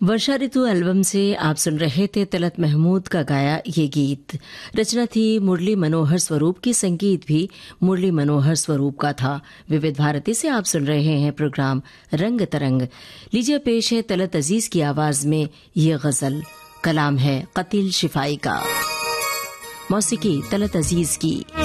वर्षा ऋतु album से आप सुन रहे थे तलत महमूद का गाया ये गीत। रचना थी मुरली मनोहर स्वरूप की, संगीत भी मुरली मनोहर स्वरूप का था। विविध भारती से आप सुन रहे हैं प्रोग्राम रंग तरंग। लीजिए पेश है तलत अजीज की आवाज में ये गजल। कलाम है कतील शिफाई का, मौसीकी तलत अजीज की।